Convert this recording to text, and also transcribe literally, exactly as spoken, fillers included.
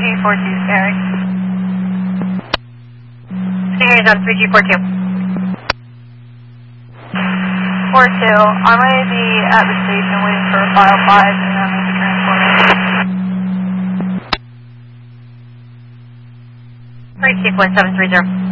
G four two, Gary. Stingray on three G four two. four two, I'm going to be at the station waiting for file five and then make the transporter. three two point seven three zero.